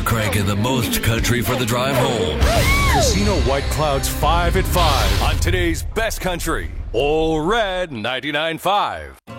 We're cranking the most country for the drive home. Casino White Clouds 5 at 5 on today's best country. All Red 99.5.